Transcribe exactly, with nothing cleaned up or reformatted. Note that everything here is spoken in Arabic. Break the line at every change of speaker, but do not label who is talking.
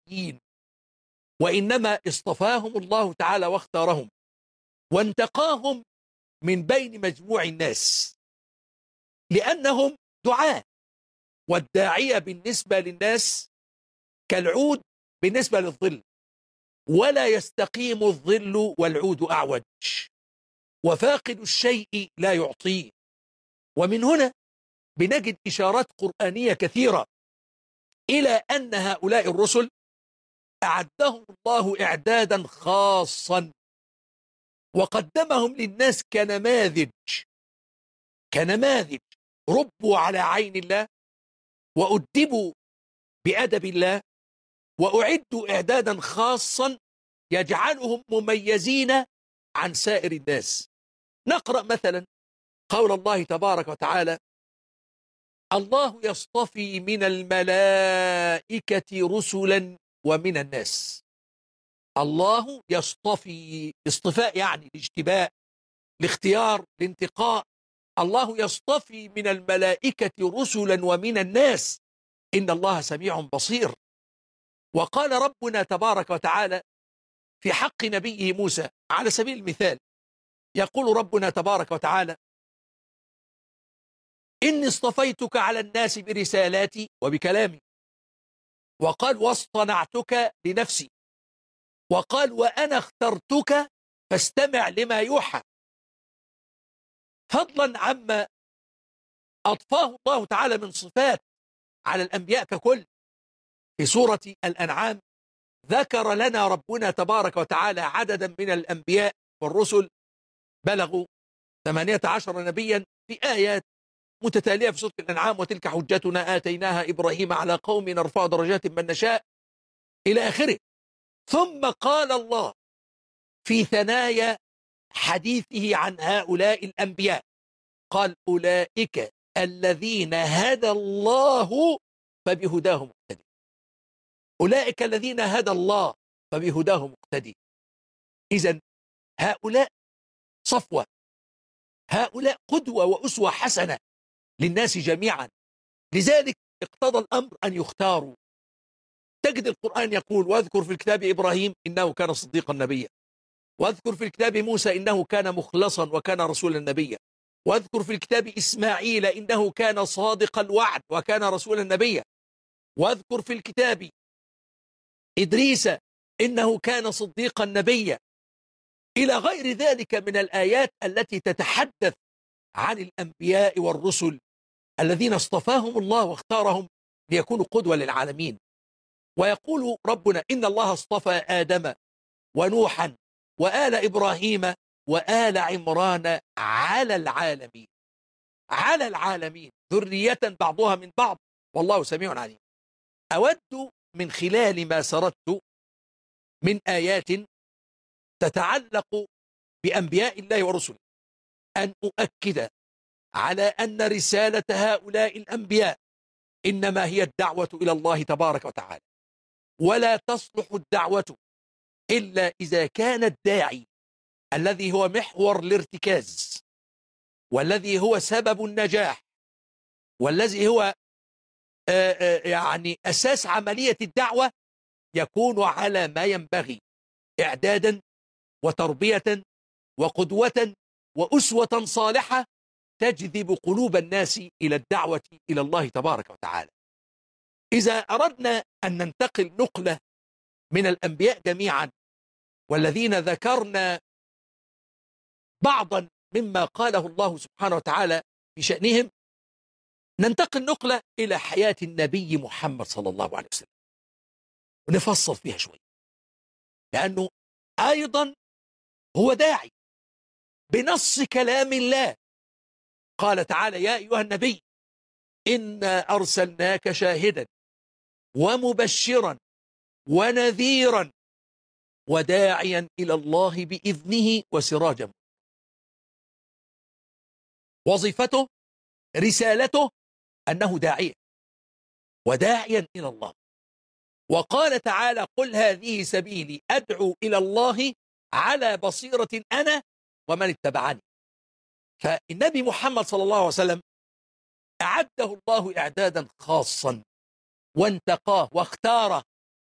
عاديين، وإنما اصطفاهم الله تعالى واختارهم وانتقاهم من بين مجموع الناس، لأنهم دعاة، والداعية بالنسبة للناس كالعود بالنسبة للظل، ولا يستقيم الظل والعود أعوج، وفاقد الشيء لا يعطيه. ومن هنا بنجد إشارات قرآنية كثيرة إلى أن هؤلاء الرسل أعدهم الله إعدادا خاصا، وقدمهم للناس كنماذج كنماذج ربوا على عين الله، وأدبوا بأدب الله، وأعدوا إعدادا خاصا يجعلهم مميزين عن سائر الناس. نقرأ مثلا قول الله تبارك وتعالى: الله يصطفي من الملائكة رسلا ومن الناس. الله يصطفي، اصطفاء يعني الاجتباء، الاختيار، الانتقاء. الله يصطفي من الملائكة رسلا ومن الناس إن الله سميع بصير. وقال ربنا تبارك وتعالى في حق نبيه موسى على سبيل المثال، يقول ربنا تبارك وتعالى: إني اصطفيتك على الناس برسالاتي وبكلامي. وقال: واصطنعتك لنفسي. وقال: وأنا اخترتك فاستمع لما يوحى. فضلا عما أضفاه الله تعالى من صفات على الأنبياء ككل. في سورة الأنعام ذكر لنا ربنا تبارك وتعالى عددا من الأنبياء والرسل بلغوا ثمانية عشر نبيا في آيات متتالية في سورة الأنعام: وتلك حجتنا آتيناها إبراهيم على قوم نرفع درجات من نشاء إلى آخره. ثم قال الله في ثنايا حديثه عن هؤلاء الأنبياء، قال: أولئك الذين هدى الله فبهداه مقتدي. أولئك الذين هدى الله فبهداه مقتدي. إذن هؤلاء صفوة، هؤلاء قدوة وأسوة حسنة للناس جميعا، لذلك اقتضى الأمر أن يختاروا. تجد القرآن يقول: واذكر في الكتاب إبراهيم إنه كان صديقا نبيا، واذكر في الكتاب موسى إنه كان مخلصا وكان رسولا نبيا، واذكر في الكتاب إسماعيل إنه كان صادق الوعد وكان رسولا نبيا، واذكر في الكتاب إدريس إنه كان صديقا نبيا، إلى غير ذلك من الآيات التي تتحدث عن الأنبياء والرسل الذين اصطفاهم الله واختارهم ليكونوا قدوة للعالمين. ويقول ربنا: إن الله اصطفى آدم ونوحا وآل إبراهيم وآل عمران على العالمين. على العالمين، ذرية بعضها من بعض والله سميع عليم. أود من خلال ما سردت من آيات تتعلق بأنبياء الله ورسله أن أؤكد على أن رسالة هؤلاء الأنبياء إنما هي الدعوة إلى الله تبارك وتعالى، ولا تصلح الدعوة إلا إذا كان الداعي الذي هو محور الارتكاز، والذي هو سبب النجاح، والذي هو آآ آآ يعني أساس عملية الدعوة، يكون على ما ينبغي إعدادا وتربية وقدوة وأسوة صالحة تجذب قلوب الناس إلى الدعوة إلى الله تبارك وتعالى. إذا أردنا أن ننتقل نقلة من الأنبياء جميعا، والذين ذكرنا بعضا مما قاله الله سبحانه وتعالى في شأنهم، ننتقل نقلة إلى حياة النبي محمد صلى الله عليه وسلم ونفصل فيها شوي، لأنه أيضا هو داعي بنص كلام الله. قال تعالى: يا أيها النبي إنا أرسلناك شاهدا ومبشرا ونذيرا وداعيا إلى الله بإذنه وسراجا. وظيفته، رسالته، أنه داعية وداعيا إلى الله. وقال تعالى: قل هذه سبيلي أدعو إلى الله على بصيرة أنا ومن اتبعني. فالنبي محمد صلى الله عليه وسلم أعده الله إعدادا خاصا وانتقاه واختاره